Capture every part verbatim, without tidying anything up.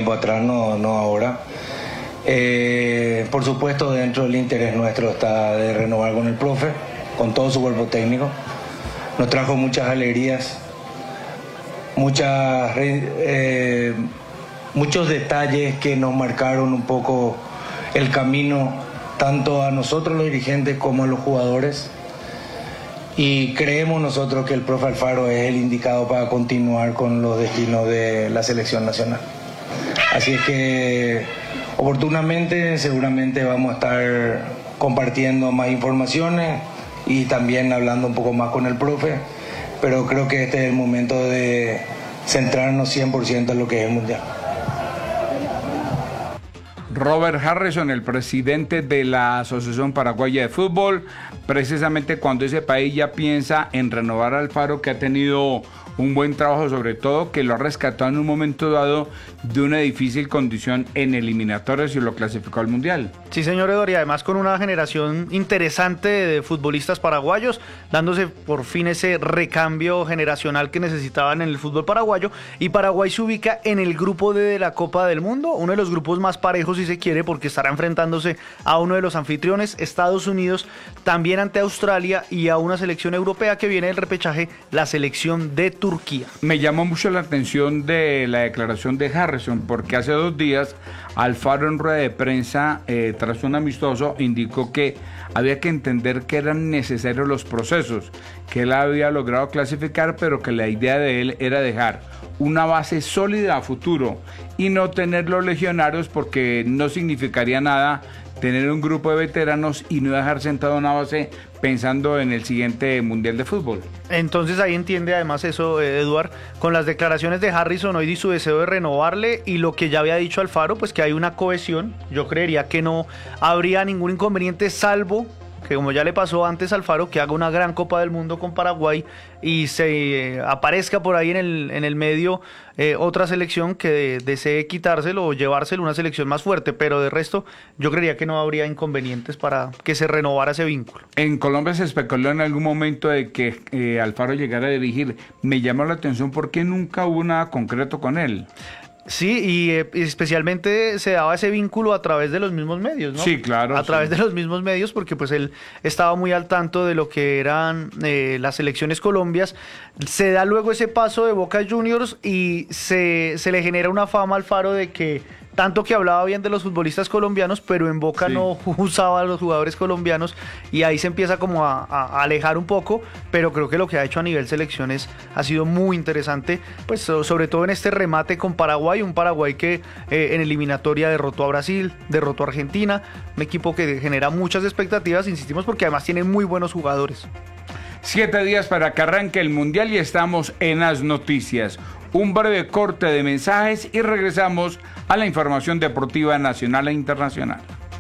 tiempo atrás, no, no ahora. Eh, por supuesto, dentro del interés nuestro está de renovar con el profe, con todo su cuerpo técnico. Nos trajo muchas alegrías, muchas, eh, muchos detalles que nos marcaron un poco el camino, tanto a nosotros los dirigentes como a los jugadores. Y creemos nosotros que el profe Alfaro es el indicado para continuar con los destinos de la selección nacional. Así es que oportunamente seguramente vamos a estar compartiendo más informaciones y también hablando un poco más con el profe, pero creo que este es el momento de centrarnos cien por ciento en lo que es el Mundial. Robert Harrison, el presidente de la Asociación Paraguaya de Fútbol, precisamente cuando ese país ya piensa en renovar a Alfaro, que ha tenido un buen trabajo, sobre todo que lo ha rescatado en un momento dado de una difícil condición en eliminatorias y lo clasificó al Mundial. Sí, señor Eduardo, y además con una generación interesante de futbolistas paraguayos, dándose por fin ese recambio generacional que necesitaban en el fútbol paraguayo, y Paraguay se ubica en el grupo D de la Copa del Mundo, uno de los grupos más parejos si se quiere, porque estará enfrentándose a uno de los anfitriones, Estados Unidos, también ante Australia, y a una selección europea que viene del repechaje, la selección de Turquía. Me llamó mucho la atención de la declaración de Harrison, porque hace dos días Alfaro en rueda de prensa, eh, tras un amistoso, indicó que había que entender que eran necesarios los procesos, que él había logrado clasificar, pero que la idea de él era dejar una base sólida a futuro y no tener los legionarios, porque no significaría nada tener un grupo de veteranos y no dejar sentado una base pensando en el siguiente Mundial de Fútbol. Entonces ahí entiende además eso, Eduard, con las declaraciones de Harrison hoy y su deseo de renovarle, y lo que ya había dicho Alfaro, pues que hay una cohesión. Yo creería que no habría ningún inconveniente, salvo que, como ya le pasó antes a Alfaro, que haga una gran Copa del Mundo con Paraguay y se eh, aparezca por ahí en el, en el medio eh, otra selección que de, desee quitárselo o llevárselo, una selección más fuerte, pero de resto yo creería que no habría inconvenientes para que se renovara ese vínculo. En Colombia se especuló en algún momento de que eh, Alfaro llegara a dirigir. Me llamó la atención porque nunca hubo nada concreto con él. Sí, y eh, especialmente se daba ese vínculo a través de los mismos medios, ¿no? Sí, claro. A sí. través de los mismos medios, porque pues él estaba muy al tanto de lo que eran eh, las selecciones colombias. Se da luego ese paso de Boca Juniors y se, se le genera una fama al Alfaro de que tanto que hablaba bien de los futbolistas colombianos, pero en Boca sí no usaba a los jugadores colombianos, y ahí se empieza como a, a alejar un poco, pero creo que lo que ha hecho a nivel selecciones ha sido muy interesante, pues sobre todo en este remate con Paraguay, un Paraguay que eh, en eliminatoria derrotó a Brasil, derrotó a Argentina, un equipo que genera muchas expectativas, insistimos, porque además tiene muy buenos jugadores. Siete días para que arranque el Mundial y estamos en las noticias. Un breve corte de mensajes y regresamos a la información deportiva nacional e internacional.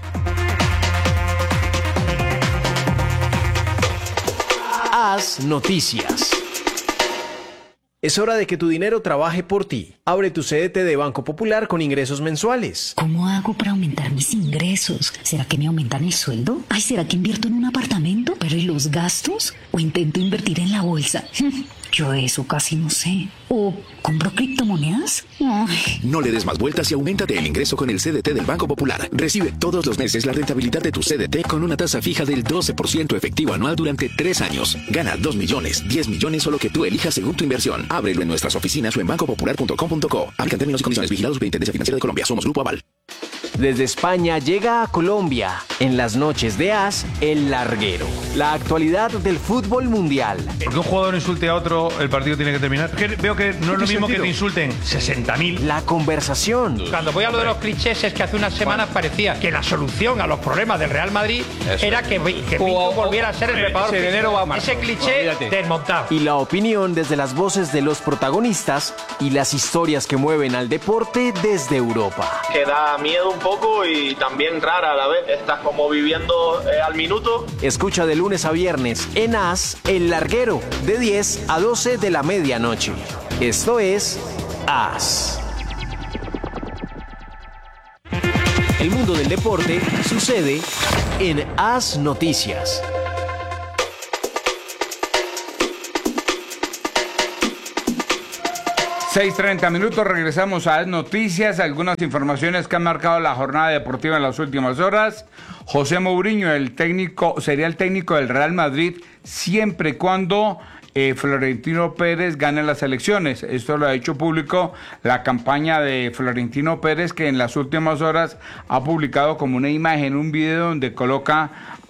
Haz noticias. Es hora de que tu dinero trabaje por ti. Abre tu C D T de Banco Popular con ingresos mensuales. ¿Cómo hago para aumentar mis ingresos? ¿Será que me aumentan el sueldo? Ay, ¿será que invierto en un apartamento? ¿Pero y los gastos? ¿O intento invertir en la bolsa? Yo eso casi no sé. ¿O compro criptomonedas? Ay. No le des más vueltas y auméntate el ingreso con el C D T del Banco Popular. Recibe todos los meses la rentabilidad de tu C D T con una tasa fija del doce por ciento efectivo anual durante tres años. Gana dos millones, diez millones o lo que tú elijas según tu inversión. Ábrelo en nuestras oficinas o en banco popular punto com punto co. Aplican términos y condiciones. Vigilados Superintendencia Financiera de Colombia. Somos Grupo Aval. Desde España llega a Colombia, en las noches de As, El Larguero. La actualidad del fútbol mundial. Que un jugador insulte a otro, el partido tiene que terminar. Que veo que no es lo mismo que te insulten sesenta mil. La conversación. Cuando voy a lo de los clichés, es que hace unas semanas parecía que la solución a los problemas del Real Madrid Eso. era que, que Pinto volviera a ser el preparador. Ese, enero va a Ese cliché Olvídate. desmontado. Y la opinión desde las voces de los protagonistas y las historias que mueven al deporte desde Europa. Que da miedo un poco y también rara a la vez. Estás como viviendo eh, al minuto. Escucha de lunes a viernes en As, El Larguero, de diez a doce de la medianoche. Esto es As. El mundo del deporte sucede en As Noticias. seis treinta minutos, regresamos a las noticias, algunas informaciones que han marcado la jornada deportiva en las últimas horas. José Mourinho, el técnico, sería el técnico del Real Madrid siempre y cuando eh, Florentino Pérez gane las elecciones. Esto lo ha hecho público la campaña de Florentino Pérez, que en las últimas horas ha publicado como una imagen, un video donde coloca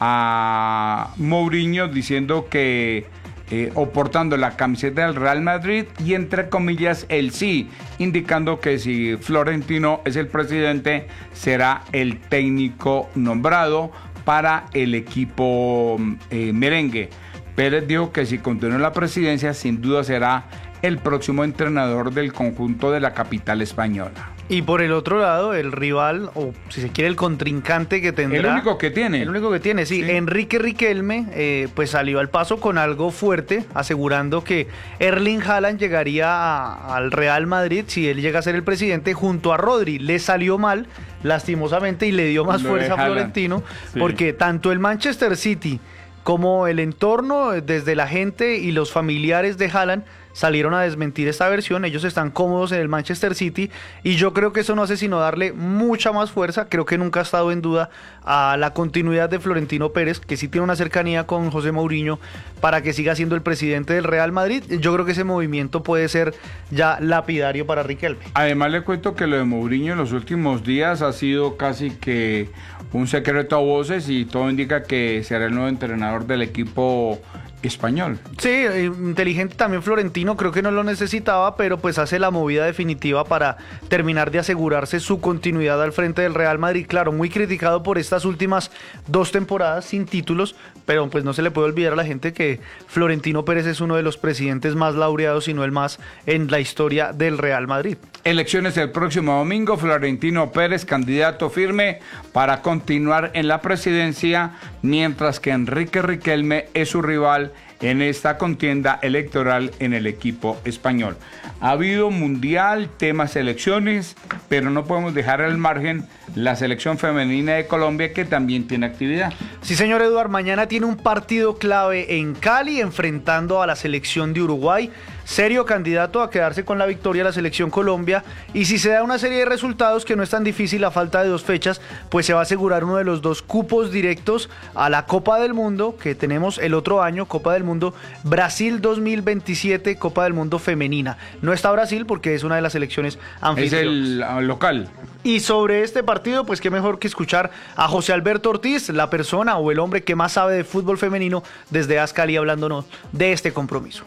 a Mourinho diciendo que Eh, o portando la camiseta del Real Madrid y entre comillas el sí, indicando que si Florentino es el presidente será el técnico nombrado para el equipo eh, merengue. Pérez dijo que si continúa la presidencia sin duda será el próximo entrenador del conjunto de la capital española. Y por el otro lado, el rival, o si se quiere, el contrincante que tendrá. El único que tiene. El único que tiene, sí. sí. Enrique Riquelme, eh, pues salió al paso con algo fuerte, asegurando que Erling Haaland llegaría a, al Real Madrid si él llega a ser el presidente junto a Rodri. Le salió mal, lastimosamente, y le dio más Lo fuerza a Florentino, sí. porque tanto el Manchester City como el entorno, desde la gente y los familiares de Haaland, salieron a desmentir esta versión. Ellos están cómodos en el Manchester City y yo creo que eso no hace sino darle mucha más fuerza. Creo que nunca ha estado en duda a la continuidad de Florentino Pérez, que sí tiene una cercanía con José Mourinho para que siga siendo el presidente del Real Madrid. Yo creo que ese movimiento puede ser ya lapidario para Riquelme. Además le cuento que lo de Mourinho en los últimos días ha sido casi que un secreto a voces y todo indica que será el nuevo entrenador del equipo español. Sí, inteligente también Florentino, creo que no lo necesitaba, pero pues hace la movida definitiva para terminar de asegurarse su continuidad al frente del Real Madrid. Claro, muy criticado por estas últimas dos temporadas sin títulos, pero pues no se le puede olvidar a la gente que Florentino Pérez es uno de los presidentes más laureados, si no el más, en la historia del Real Madrid. Elecciones el próximo domingo, Florentino Pérez, candidato firme para continuar en la presidencia, mientras que Enrique Riquelme es su rival en esta contienda electoral en el equipo español. Ha habido mundial, temas elecciones, pero no podemos dejar al margen la selección femenina de Colombia, que también tiene actividad. Sí, señor Eduard, mañana tiene un partido clave en Cali enfrentando a la selección de Uruguay. Serio candidato a quedarse con la victoria la selección Colombia, y si se da una serie de resultados que no es tan difícil a falta de dos fechas, pues se va a asegurar uno de los dos cupos directos a la Copa del Mundo que tenemos el otro año, Copa del Mundo Brasil dos mil veintisiete, Copa del Mundo femenina. No está Brasil porque es una de las selecciones anfitrionas. Es el local. Y sobre este partido, pues qué mejor que escuchar a José Alberto Ortiz, la persona o el hombre que más sabe de fútbol femenino desde Ascali, hablándonos de este compromiso.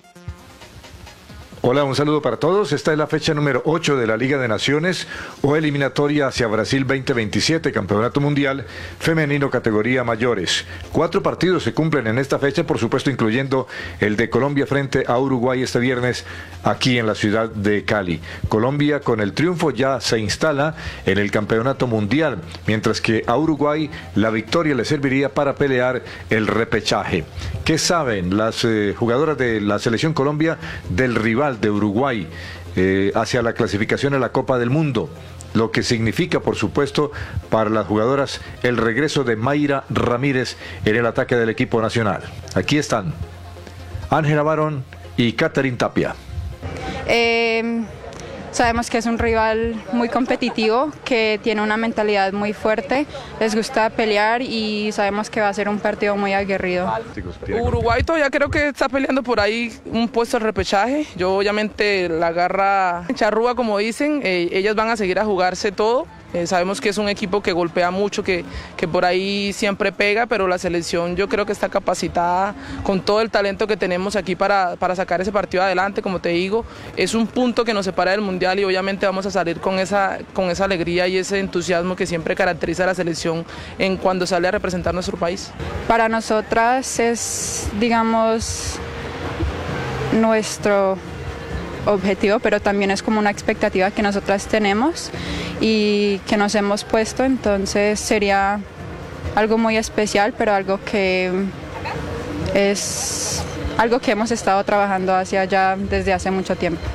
Hola, un saludo para todos. Esta es la fecha número ocho de la Liga de Naciones o eliminatoria hacia Brasil veinte veintisiete, Campeonato Mundial Femenino categoría mayores. Cuatro partidos se cumplen en esta fecha, por supuesto incluyendo el de Colombia frente a Uruguay este viernes aquí en la ciudad de Cali. Colombia con el triunfo ya se instala en el Campeonato Mundial, mientras que a Uruguay la victoria le serviría para pelear el repechaje. ¿Qué saben las eh, jugadoras de la Selección Colombia del rival de Uruguay eh, hacia la clasificación a la Copa del Mundo? Lo que significa, por supuesto, para las jugadoras el regreso de Mayra Ramírez en el ataque del equipo nacional. Aquí están Ángela Barón y Catherine Tapia. Eh, sabemos que es un rival muy competitivo, que tiene una mentalidad muy fuerte, les gusta pelear y sabemos que va a ser un partido muy aguerrido. Uruguay todavía creo que está peleando por ahí un puesto de repechaje. Yo obviamente la garra charrúa, como dicen, eh, ellas van a seguir a jugarse todo. Eh, sabemos que es un equipo que golpea mucho, que, que por ahí siempre pega, pero la selección yo creo que está capacitada con todo el talento que tenemos aquí para, para sacar ese partido adelante. Como te digo, es un punto que nos separa del Mundial y obviamente vamos a salir con esa, con esa alegría y ese entusiasmo que siempre caracteriza a la selección en cuando sale a representar nuestro país. Para nosotras es, digamos, nuestro objetivo, pero también es como una expectativa que nosotras tenemos y que nos hemos puesto, entonces sería algo muy especial, pero algo que es algo que hemos estado trabajando hacia allá desde hace mucho tiempo.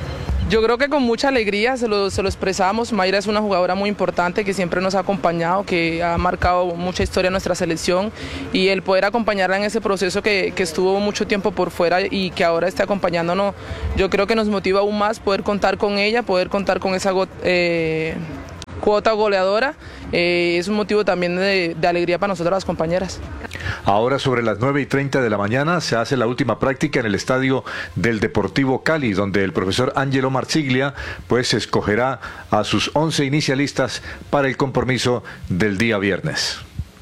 Yo creo que con mucha alegría se lo, se lo expresamos. Mayra es una jugadora muy importante que siempre nos ha acompañado, que ha marcado mucha historia en nuestra selección, y el poder acompañarla en ese proceso que, que estuvo mucho tiempo por fuera y que ahora esté acompañándonos, yo creo que nos motiva aún más poder contar con ella, poder contar con esa eh, cuota goleadora. Eh, es un motivo también de, de alegría para nosotros las compañeras. Ahora sobre las nueve y treinta de la mañana se hace la última práctica en el estadio del Deportivo Cali, donde el profesor Angelo Marsiglia pues escogerá a sus once inicialistas para el compromiso del día viernes.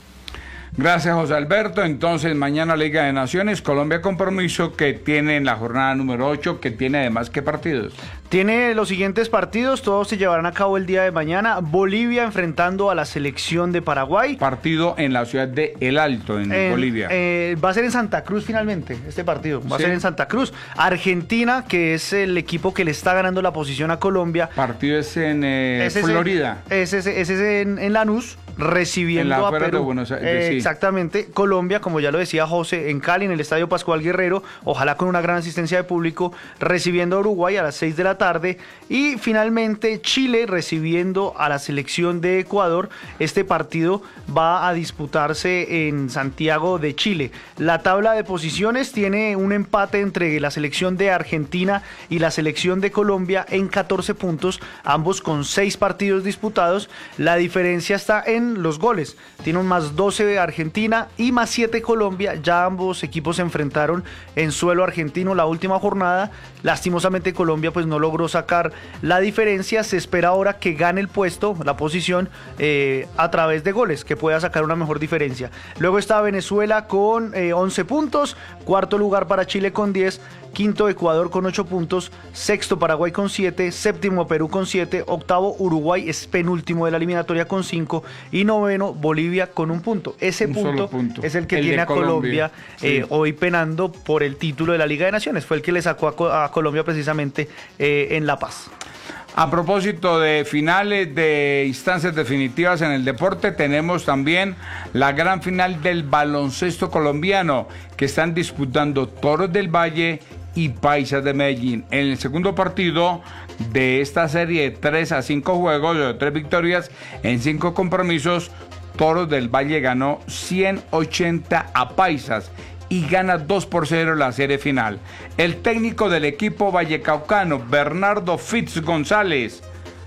Gracias, José Alberto. Entonces, mañana Liga de Naciones, Colombia compromiso que tiene en la jornada número ocho, que tiene además, ¿qué partidos? Tiene los siguientes partidos, todos se llevarán a cabo el día de mañana. Bolivia enfrentando a la selección de Paraguay. Partido en la ciudad de El Alto, en, en Bolivia. Eh, va a ser en Santa Cruz finalmente, este partido. Va ¿Sí? a ser en Santa Cruz. Argentina, que es el equipo que le está ganando la posición a Colombia. Partido es en eh, es ese, Florida. Es ese, es ese en, en Lanús, recibiendo en la a Perú. De Buenos Aires, eh, sí. Exactamente. Colombia, como ya lo decía José, en Cali, en el Estadio Pascual Guerrero, ojalá con una gran asistencia de público, recibiendo a Uruguay a las seis de la tarde. Y finalmente Chile recibiendo a la selección de Ecuador. Este partido va a disputarse en Santiago de Chile. La tabla de posiciones tiene un empate entre la selección de Argentina y la selección de Colombia en catorce puntos, ambos con seis partidos disputados. La diferencia está en los goles. Tiene un más doce Argentina y más siete Colombia. Ya ambos equipos se enfrentaron en suelo argentino la última jornada. Lastimosamente Colombia pues no logró sacar la diferencia. Se espera ahora que gane el puesto, la posición, eh, a través de goles, que pueda sacar una mejor diferencia. Luego está Venezuela con eh, once puntos, cuarto lugar para Chile con diez, quinto Ecuador con ocho puntos, sexto Paraguay con siete, séptimo Perú con siete, octavo Uruguay es penúltimo de la eliminatoria con cinco y noveno Bolivia con un punto. Ese un punto, punto es el que el tiene a Colombia, Colombia eh, sí. hoy penando por el título de la Liga de Naciones. Fue el que le sacó a, a Colombia precisamente eh, en La Paz. A propósito de finales de instancias definitivas en el deporte, tenemos también la gran final del baloncesto colombiano que están disputando Toros del Valle y Paisas de Medellín. En el segundo partido de esta serie de tres a cinco juegos, de tres victorias en cinco compromisos, Toros del Valle ganó ciento ochenta a Paisas y gana dos por cero la serie final. El técnico del equipo vallecaucano, Bernardo Fitz González,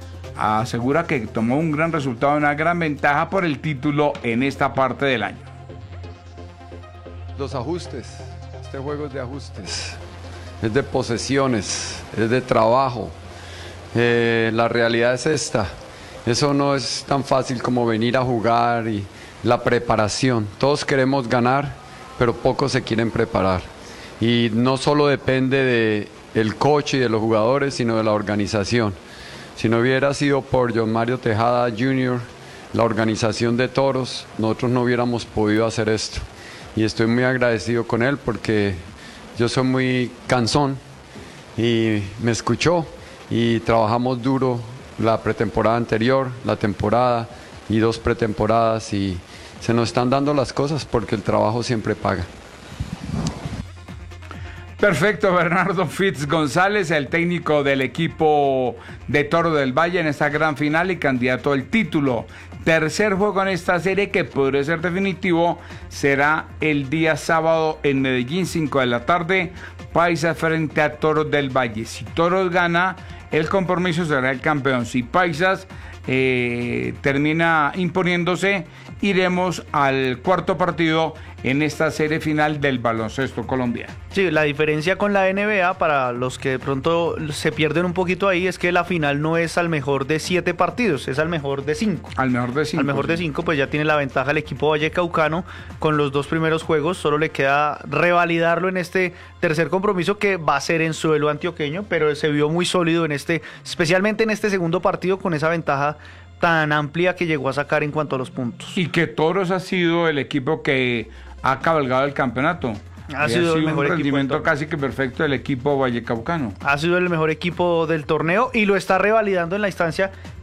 asegura que tomó un gran resultado, una gran ventaja por el título en esta parte del año. Los ajustes, este juego es de ajustes, es de posesiones, es de trabajo. Eh, la realidad es esta, eso no es tan fácil como venir a jugar y la preparación. Todos queremos ganar, pero pocos se quieren preparar. Y no solo depende del coach y de los jugadores, sino de la organización. Si no hubiera sido por John Mario Tejada junior, la organización de Toros, nosotros no hubiéramos podido hacer esto. Y estoy muy agradecido con él porque yo soy muy cansón y me escuchó y trabajamos duro la pretemporada anterior, la temporada y dos pretemporadas y se nos están dando las cosas porque el trabajo siempre paga. Perfecto, Bernardo Fitz González, el técnico del equipo de Toro del Valle en esta gran final y candidato al título. Tercer juego en esta serie que podría ser definitivo será el día sábado en Medellín, cinco de la tarde, Paisas frente a Toros del Valle. Si Toros gana, el compromiso será el campeón. Si Paisas eh, termina imponiéndose, iremos al cuarto partido en esta serie final del baloncesto colombiano. Sí, la diferencia con la N B A, para los que de pronto se pierden un poquito ahí, es que la final no es al mejor de siete partidos, es al mejor de cinco. Al mejor de cinco. Al mejor sí. de cinco, pues ya tiene la ventaja el equipo vallecaucano con los dos primeros juegos. Solo le queda revalidarlo en este tercer compromiso que va a ser en suelo antioqueño, pero se vio muy sólido en este, especialmente en este segundo partido, con esa ventaja tan amplia que llegó a sacar en cuanto a los puntos. Y que Toros ha sido el equipo que ha cabalgado el campeonato. Ha sido, ha sido el mejor un rendimiento equipo casi que perfecto del equipo vallecaucano. Ha sido el mejor equipo del torneo y lo está revalidando en la instancia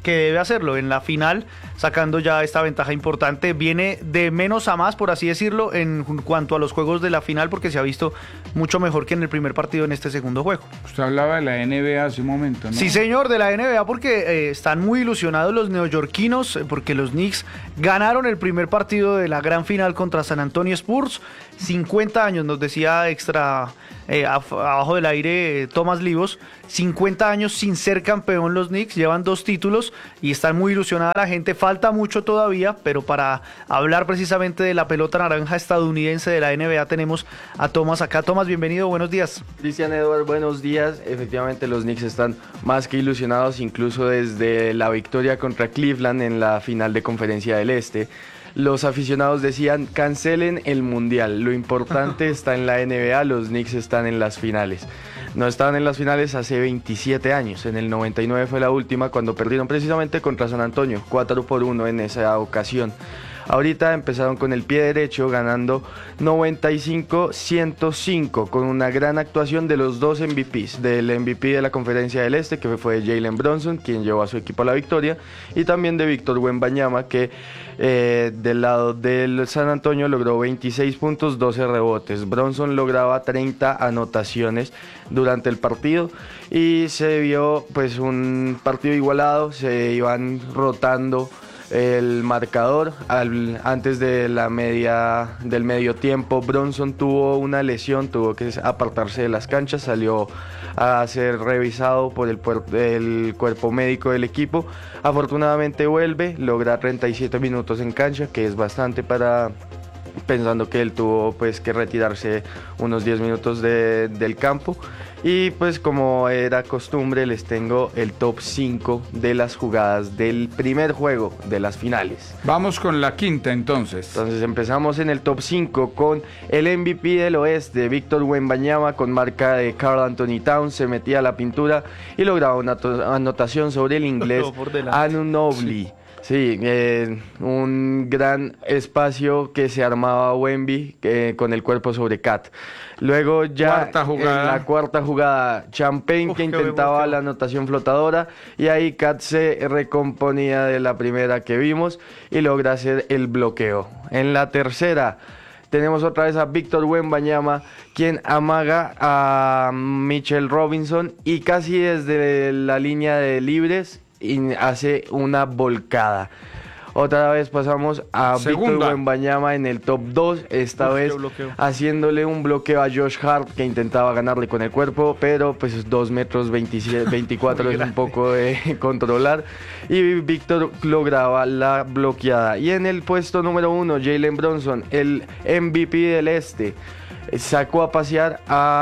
que debe hacerlo en la final, sacando ya esta ventaja importante. Viene de menos a más, por así decirlo, en cuanto a los juegos de la final, porque se ha visto mucho mejor que en el primer partido en este segundo juego. Usted hablaba de la N B A hace un momento, ¿no? Sí, señor, de la N B A, porque eh, están muy ilusionados los neoyorquinos, eh, porque los Knicks ganaron el primer partido de la gran final contra San Antonio Spurs. cincuenta años, nos decía extra eh, abajo del aire eh, Tomás Livos, cincuenta años sin ser campeón los Knicks, llevan dos títulos y están muy ilusionada la gente. Falta mucho todavía, pero para hablar precisamente de la pelota naranja estadounidense de la N B A tenemos a Tomás acá. Tomás, bienvenido, buenos días. Cristian, Edward, buenos días. Efectivamente los Knicks están más que ilusionados, incluso desde la victoria contra Cleveland en la final de Conferencia del Este. Los aficionados decían, cancelen el Mundial, lo importante está en la N B A, los Knicks están en las finales. No estaban en las finales hace veintisiete años, en el noventa y nueve fue la última, cuando perdieron precisamente contra San Antonio, cuatro por uno en esa ocasión. Ahorita empezaron con el pie derecho, ganando noventa y cinco a ciento cinco, con una gran actuación de los dos M V Ps, del M V P de la Conferencia del Este, que fue Jalen Brunson, quien llevó a su equipo a la victoria, y también de Víctor Wembanyama, que eh, del lado del San Antonio logró veintiséis puntos, doce rebotes. Brunson lograba treinta anotaciones durante el partido, y se vio pues un partido igualado, se iban rotando el marcador. Al, antes de la media del medio tiempo, Brunson tuvo una lesión, tuvo que apartarse de las canchas, salió a ser revisado por el, el cuerpo médico del equipo. Afortunadamente vuelve, logra treinta y siete minutos en cancha, que es bastante para, pensando que él tuvo pues que retirarse unos diez minutos de, del campo. Y pues como era costumbre, les tengo el top cinco de las jugadas del primer juego de las finales. Vamos con la quinta entonces. Entonces empezamos en el top cinco con el M V P del oeste, Víctor Wembanyama, con marca de Karl Anthony Towns, se metía a la pintura y lograba una anotación sobre el inglés Anunoby. Sí. Sí, eh, un gran espacio que se armaba Wemby eh, con el cuerpo sobre Cat. Luego ya en la cuarta jugada, Champagne, Uf, que intentaba la anotación flotadora, y ahí Cat se recomponía de la primera que vimos y logra hacer el bloqueo. En la tercera tenemos otra vez a Víctor Wembanyama, quien amaga a Mitchell Robinson y casi desde la línea de libres y hace una volcada. Otra vez pasamos a Víctor Wembanyama en el top dos, esta Uf, vez haciéndole un bloqueo a Josh Hart, que intentaba ganarle con el cuerpo, pero pues dos metros veintisiete, veinticuatro es un poco de controlar, y Víctor lograba la bloqueada. Y en el puesto número uno, Jalen Brunson, el M V P del este, sacó a pasear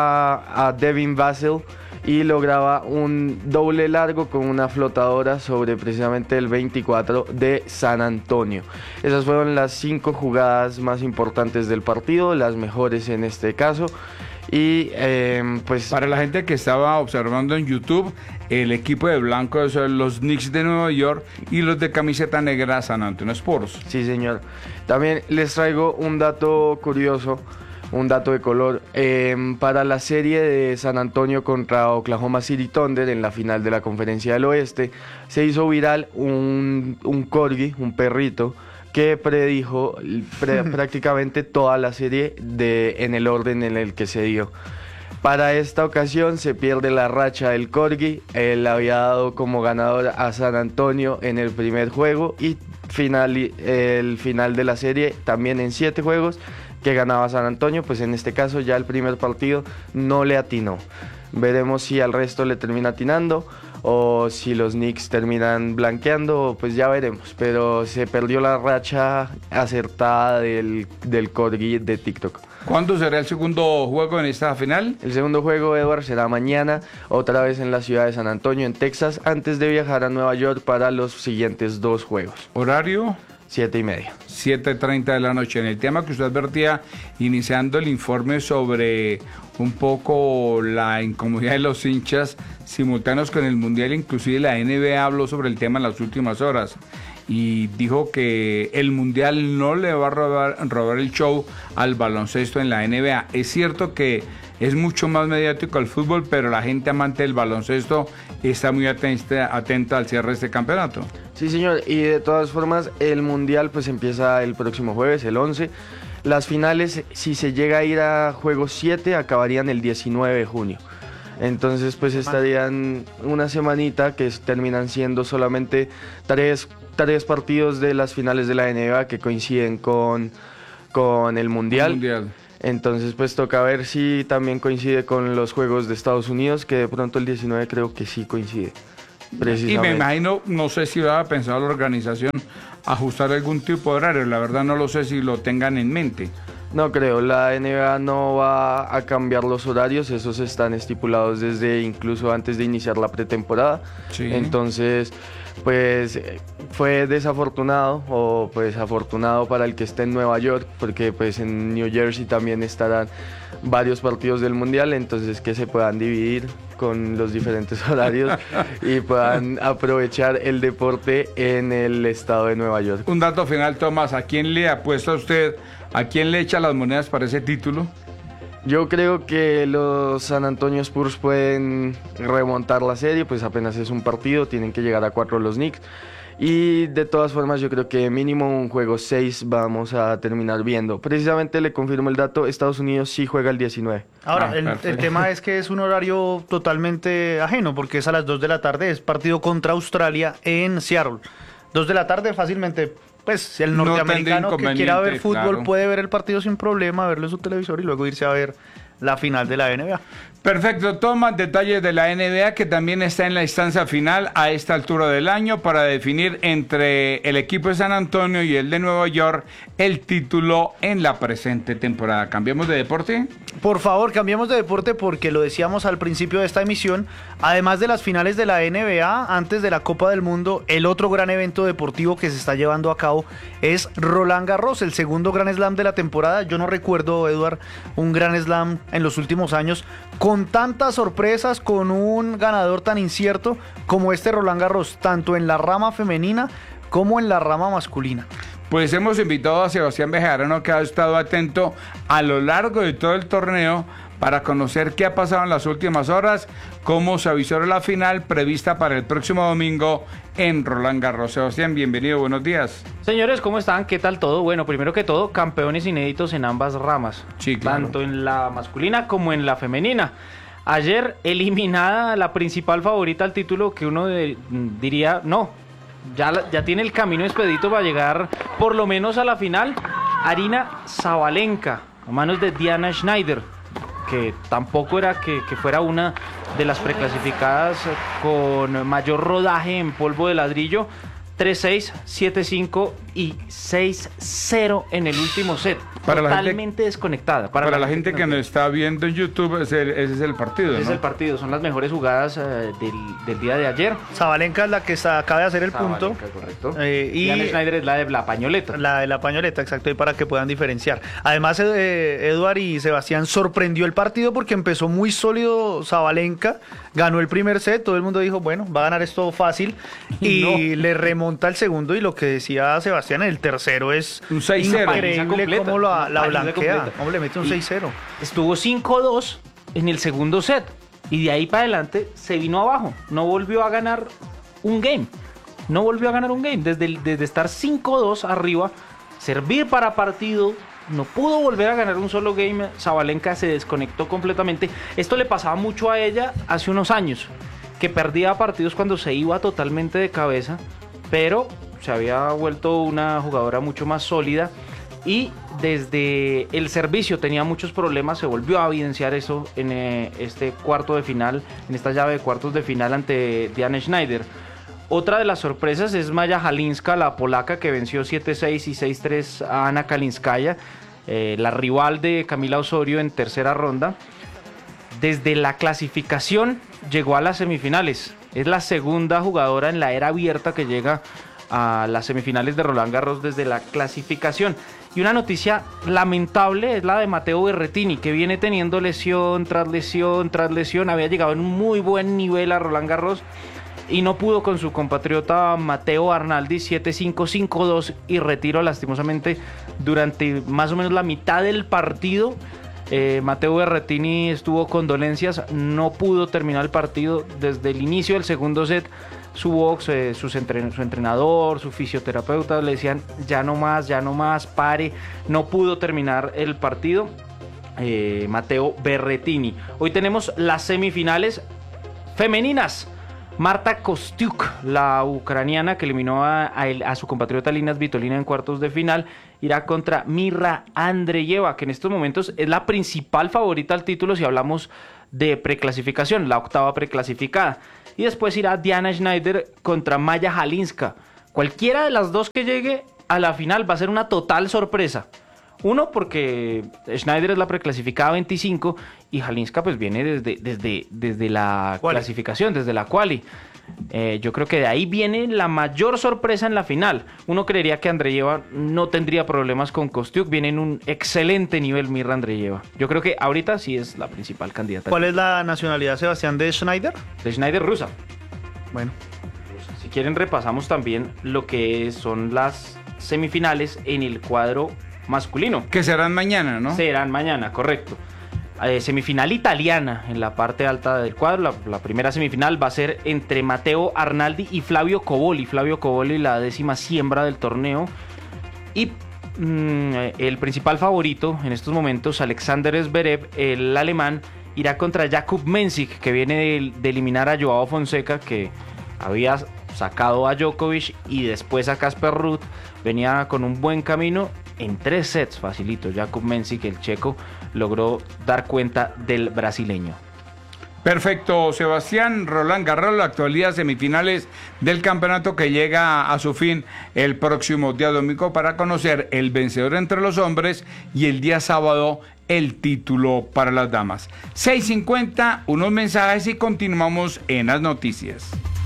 a, a Devin Vassell y lograba un doble largo con una flotadora sobre precisamente el veinticuatro de San Antonio. Esas fueron las cinco jugadas más importantes del partido, las mejores en este caso. Y eh, pues para la gente que estaba observando en YouTube, el equipo de blanco son los Knicks de Nueva York y los de camiseta negra San Antonio Spurs. Sí, señor. También les traigo un dato curioso, un dato de color. Eh, para la serie de San Antonio contra Oklahoma City Thunder en la final de la Conferencia del Oeste, se hizo viral un, un corgi, un perrito, que predijo pre, prácticamente toda la serie de, en el orden en el que se dio. Para esta ocasión se pierde la racha del corgi. Él había dado como ganador a San Antonio en el primer juego, y final, el final de la serie también en siete juegos que ganaba San Antonio. Pues en este caso ya el primer partido no le atinó. Veremos si al resto le termina atinando o si los Knicks terminan blanqueando, pues ya veremos. Pero se perdió la racha acertada del, del corgi de TikTok. ¿Cuándo será el segundo juego en esta final? El segundo juego, Edward, será mañana, otra vez en la ciudad de San Antonio, en Texas, antes de viajar a Nueva York para los siguientes dos juegos. ¿Horario? Siete y media. Siete treinta de la noche. En el tema que usted advertía, iniciando el informe sobre un poco la incomodidad de los hinchas simultáneos con el Mundial, inclusive la N B A habló sobre el tema en las últimas horas y dijo que el Mundial no le va a robar, robar el show al baloncesto en la N B A. Es cierto que es mucho más mediático el fútbol, pero la gente amante del baloncesto está muy atenta, atenta al cierre de este campeonato. Sí, señor, y de todas formas el Mundial pues empieza el próximo jueves, el once. Las finales, si se llega a ir a juegos siete, acabarían el diecinueve de junio. Entonces pues estarían una semanita que terminan siendo solamente tres, tres partidos de las finales de la N B A que coinciden con, con el Mundial. El mundial. Entonces pues toca ver si también coincide con los Juegos de Estados Unidos, que de pronto el diecinueve creo que sí coincide. Y me imagino, no sé si va a pensar la organización ajustar algún tipo de horario, la verdad no lo sé si lo tengan en mente. No creo, la N B A no va a cambiar los horarios, esos están estipulados desde incluso antes de iniciar la pretemporada. Sí. Entonces, pues fue desafortunado o pues afortunado para el que esté en Nueva York, porque pues en New Jersey también estarán varios partidos del Mundial, entonces que se puedan dividir con los diferentes horarios y puedan aprovechar el deporte en el estado de Nueva York. Un dato final, Tomás, ¿a quién le apuesta usted? ¿A quién le echa las monedas para ese título? Yo creo que los San Antonio Spurs pueden remontar la serie, pues apenas es un partido, tienen que llegar a cuatro los Knicks. Y de todas formas yo creo que mínimo un juego seis vamos a terminar viendo. Precisamente le confirmo el dato, Estados Unidos sí juega el diecinueve. Ahora, ah, el, el tema es que es un horario totalmente ajeno, porque es a las dos de la tarde, es partido contra Australia en Seattle. dos de la tarde fácilmente. Pues el norteamericano no que quiera ver fútbol, claro, puede ver el partido sin problema, verlo en su televisor y luego irse a ver la final de la N B A. Perfecto, toma detalles de la N B A que también está en la instancia final a esta altura del año para definir entre el equipo de San Antonio y el de Nueva York el título en la presente temporada. ¿Cambiamos de deporte? Por favor, cambiemos de deporte porque lo decíamos al principio de esta emisión, además de las finales de la N B A, antes de la Copa del Mundo, el otro gran evento deportivo que se está llevando a cabo es Roland Garros, el segundo Grand Slam de la temporada. Yo no recuerdo, Eduard, un Grand Slam en los últimos años con tantas sorpresas, con un ganador tan incierto como este Roland Garros, tanto en la rama femenina como en la rama masculina. Pues hemos invitado a Sebastián Bejarano, que ha estado atento a lo largo de todo el torneo para conocer qué ha pasado en las últimas horas, cómo se avisora la final prevista para el próximo domingo en Roland Garros. Sebastián, bienvenido, buenos días. Señores, ¿cómo están? ¿Qué tal todo? Bueno, primero que todo, campeones inéditos en ambas ramas, sí, claro, tanto en la masculina como en la femenina. Ayer eliminada la principal favorita al título, que uno de, diría, no, ya, ya tiene el camino expedito para llegar por lo menos a la final, Aryna Sabalenka, a manos de Diana Schneider, que tampoco era que, que fuera una de las preclasificadas con mayor rodaje en polvo de ladrillo. Tres seis, siete cinco y seis cero en el último set. Para Totalmente la gente, desconectada. Para, para la, la gente, gente que nos está viendo en YouTube, ese, ese es el partido, ese ¿no? es el partido, son las mejores jugadas uh, del, del día de ayer. Sabalenka es la que está, acaba de hacer el Sabalenka, punto. Correcto. Eh, y Diana Schneider es la de la pañoleta. La de la pañoleta, exacto, y para que puedan diferenciar. Además, eh, Eduard y Sebastián, sorprendió el partido porque empezó muy sólido Sabalenka, ganó el primer set, todo el mundo dijo, bueno, va a ganar esto fácil, y no. le remonta el segundo, y lo que decía Sebastián, el tercero es un seis cero. Increíble cómo la, la blanquea. ¿Cómo le mete un seis cero? Estuvo cinco dos en el segundo set y de ahí para adelante se vino abajo. No volvió a ganar un game. No volvió a ganar un game. Desde, el, desde estar cinco dos arriba, servir para partido, no pudo volver a ganar un solo game. Sabalenka se desconectó completamente. Esto le pasaba mucho a ella hace unos años, que perdía partidos cuando se iba totalmente de cabeza, pero se había vuelto una jugadora mucho más sólida. Y desde el servicio tenía muchos problemas, se volvió a evidenciar eso en eh, este cuarto de final, en esta llave de cuartos de final ante Diana Schneider. Otra de las sorpresas es Maya Halinska, la polaca, que venció siete seis y seis tres a Ana Kalinskaya, eh, la rival de Camila Osorio en tercera ronda. Desde la clasificación llegó a las semifinales, es la segunda jugadora en la era abierta que llega a las semifinales de Roland Garros desde la clasificación. Y una noticia lamentable es la de Matteo Berrettini, que viene teniendo lesión tras lesión tras lesión. Había llegado en un muy buen nivel a Roland Garros y no pudo con su compatriota Matteo Arnaldi, siete cinco, cinco dos, y retiro lastimosamente durante más o menos la mitad del partido. Eh, Matteo Berrettini estuvo con dolencias, no pudo terminar el partido desde el inicio del segundo set. Su box, eh, sus entren- su entrenador, su fisioterapeuta le decían ya no más, ya no más, pare. No pudo terminar el partido. Eh, Matteo Berrettini. Hoy tenemos las semifinales femeninas. Marta Kostyuk, la ucraniana que eliminó a, a, el, a su compatriota Lina Svitolina en cuartos de final, irá contra Mirra Andreeva, que en estos momentos es la principal favorita al título si hablamos de preclasificación, la octava preclasificada. Y después irá Diana Schneider contra Maya Halinska. Cualquiera de las dos que llegue a la final va a ser una total sorpresa. Uno, porque Schneider es la preclasificada veinticinco y Halinska pues viene desde, desde, desde la ¿Cuál? clasificación, desde la quali. Eh, yo creo que de ahí viene la mayor sorpresa en la final. Uno creería que Andreeva no tendría problemas con Kostyuk. Viene en un excelente nivel Mirra Andreeva. Yo creo que ahorita sí es la principal candidata. ¿Cuál es la nacionalidad, Sebastián, de Schneider? De Schneider, rusa. Bueno. Si quieren repasamos también lo que son las semifinales en el cuadro masculino. Que serán mañana, ¿no? Serán mañana, correcto. Eh, semifinal italiana en la parte alta del cuadro. La, la primera semifinal va a ser entre Matteo Arnaldi y Flavio Cobolli. Flavio Cobolli, la décima siembra del torneo. Y mmm, el principal favorito en estos momentos, Alexander Zverev, el alemán, irá contra Jakub Mensik, que viene de, de eliminar a Joao Fonseca, que había sacado a Djokovic y después a Casper Ruud. Venía con un buen camino. En tres sets, facilito, Jakub Mensik, el checo, logró dar cuenta del brasileño. Perfecto, Sebastián. Roland Garros, la actualidad, semifinales del campeonato que llega a su fin el próximo día domingo para conocer el vencedor entre los hombres y el día sábado el título para las damas. seis cincuenta, unos mensajes y continuamos en las noticias.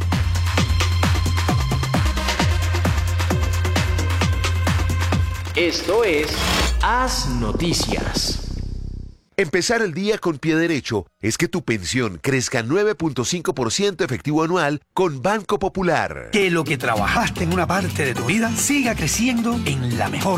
Esto es Haz Noticias. Empezar el día con pie derecho es que tu pensión crezca nueve punto cinco por ciento efectivo anual con Banco Popular. Que lo que trabajaste en una parte de tu vida siga creciendo en la mejor